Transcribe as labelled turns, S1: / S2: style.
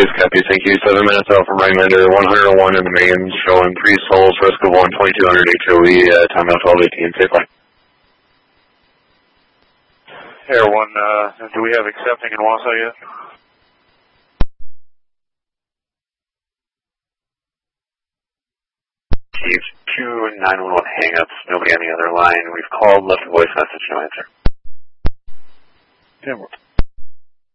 S1: Voice copy, thank you. 7 minutes out from Rymander, 101 in the mains, showing 3 souls, risk of 1, 2200 HOE, time out 1218, safe line.
S2: Air 1, do we have accepting in Wausau yet?
S1: Chief 2911 hang-ups, nobody on the other line. We've called, left a voice message, no answer.
S2: Yeah,